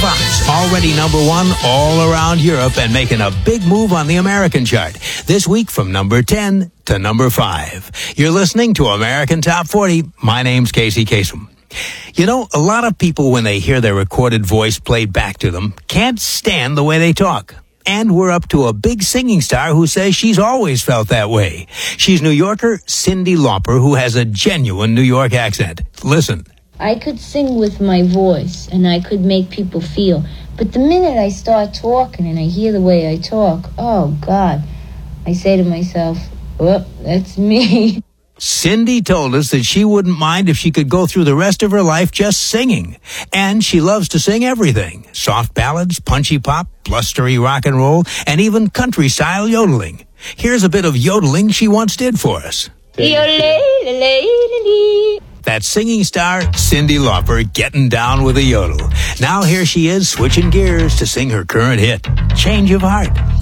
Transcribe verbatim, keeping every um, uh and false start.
Vox, already number one all around Europe and making a big move on the American chart. This week from number ten to number five. You're listening to American Top forty. My name's Casey Kasem. You know, a lot of people, when they hear their recorded voice played back to them, can't stand the way they talk. And we're up to a big singing star who says she's always felt that way. She's New Yorker Cyndi Lauper, who has a genuine New York accent. Listen. I could sing with my voice, and I could make people feel. But the minute I start talking and I hear the way I talk, oh, God, I say to myself, oh, that's me. Cyndi told us that she wouldn't mind if she could go through the rest of her life just singing. And she loves to sing everything. Soft ballads, punchy pop, blustery rock and roll, and even country-style yodeling. Here's a bit of yodeling she once did for us. That singing star, Cyndi Lauper, getting down with a yodel. Now here she is switching gears to sing her current hit, Change of Heart.